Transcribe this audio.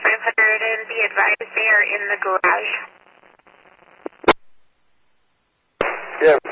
500 and be advised they are in the garage. Yeah.